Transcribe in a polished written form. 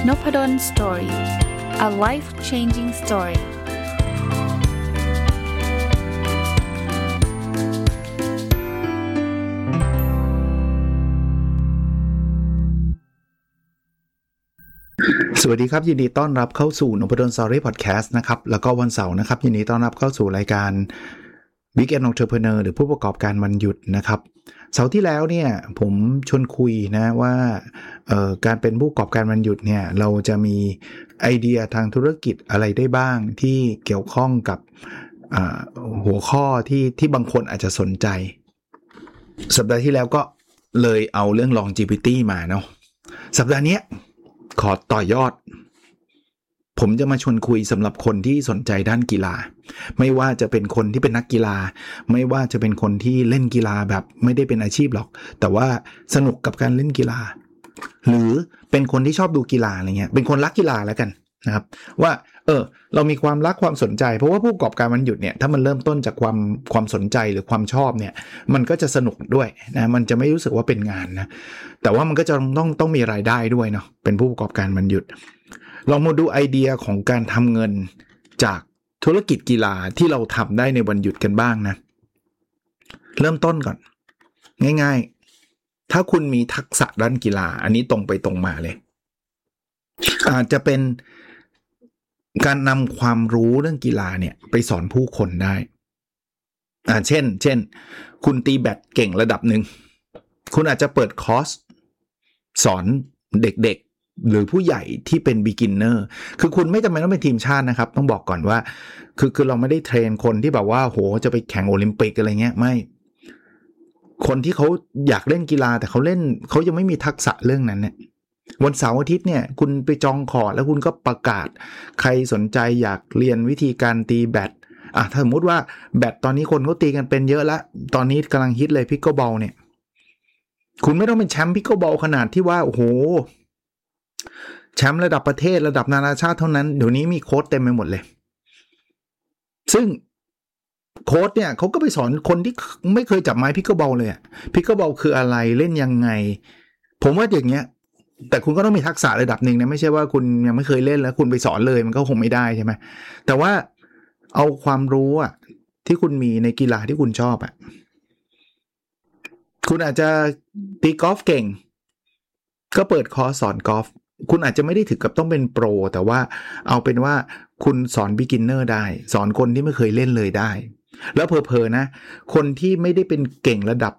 Nopadon Story. A life-changing story. สวัสดีครับยินดีต้อนรับเข้าสู่ Nopadon Story Podcast นะครับแล้วก็วันเสาร์นะครับยินดีต้อนรับเข้าสู่รายการ Weekend Entrepreneur หรือผู้ประกอบการวันหยุดนะครับเสาร์ที่แล้วเนี่ยผมชวนคุยนะว่าการเป็นผู้ประกอบการวันหยุดเนี่ยเราจะมีไอเดียทางธุรกิจอะไรได้บ้างที่เกี่ยวข้องกับหัวข้อที่บางคนอาจจะสนใจสัปดาห์ที่แล้วก็เลยเอาเรื่อง longevity มาเนาะสัปดาห์นี้ขอต่อยอดผมจะมาชวนคุยสำหรับคนที่สนใจด้านกีฬาไม่ว่าจะเป็นคนที่เป็นนักกีฬาไม่ว่าจะเป็นคนที่เล่นกีฬาแบบไม่ได้เป็นอาชีพหรอกแต่ว่าสนุกกับการเล่นกีฬาหรือเป็นคนที่ชอบดูกีฬาอะไรเงี้ยเป็นคนรักกีฬาแล้วกันนะครับว่าเรามีความรักความสนใจเพราะว่าผู้ประกอบการวันหยุดเนี่ยถ้ามันเริ่มต้นจากความสนใจหรือความชอบเนี่ยมันก็จะสนุกด้วยนะมันจะไม่รู้สึกว่าเป็นงานนะแต่ว่ามันก็จะต้องมีรายได้ด้วยเนาะเป็นผู้ประกอบการวันหยุดลองมาดูไอเดียของการทำเงินจากธุรกิจกีฬาที่เราทำได้ในวันหยุดกันบ้างนะเริ่มต้นก่อนง่ายๆถ้าคุณมีทักษะด้านกีฬาอันนี้ตรงไปตรงมาเลยอาจจะเป็นการนำความรู้เรื่องกีฬาเนี่ยไปสอนผู้คนได้เช่นคุณตีแบดเก่งระดับหนึ่งคุณอาจจะเปิดคอร์สสอนเด็กๆหรือผู้ใหญ่ที่เป็น beginner คือคุณไม่จำเป็นต้องเป็นทีมชาตินะครับต้องบอกก่อนว่าคือเราไม่ได้เทรนคนที่แบบว่าโหจะไปแข่งโอลิมปิกอะไรเงี้ยไม่คนที่เขาอยากเล่นกีฬาแต่เขายังไม่มีทักษะเรื่องนั้นเนี่ยวันเสาร์อาทิตย์เนี่ยคุณไปจองคอร์สแล้วคุณก็ประกาศใครสนใจอยากเรียนวิธีการตีแบดถ้าสมมติว่าแบดตอนนี้คนเขาตีกันเป็นเยอะแล้วตอนนี้กำลังฮิตเลยพิกเกิลบอลเนี่ยคุณไม่ต้องเป็นแชมป์พิกเกิลบอลขนาดที่ว่าโอ้โหแชมป์ระดับประเทศระดับนานาชาติเท่านั้นเดี๋ยวนี้มีโค้ชเต็มไปหมดเลยซึ่งโค้ชเนี่ยเขาก็ไปสอนคนที่ไม่เคยจับไม้พิกเกิลบอลเลยพิกเกิลบอลคืออะไรเล่นยังไงผมว่าอย่างเงี้ยแต่คุณก็ต้องมีทักษะระดับหนึ่งนะไม่ใช่ว่าคุณยังไม่เคยเล่นแล้วคุณไปสอนเลยมันก็คงไม่ได้ใช่ไหมแต่ว่าเอาความรู้ที่คุณมีในกีฬาที่คุณชอบคุณอาจจะตีกอล์ฟเก่งก็เปิดคอร์สสอนกอล์ฟคุณอาจจะไม่ได้ถึงกับต้องเป็นโปรแต่ว่าเอาเป็นว่าคุณสอน beginner ได้สอนคนที่ไม่เคยเล่นเลยได้แล้วเผลอๆนะคนที่ไม่ได้เป็นเก่งระดับ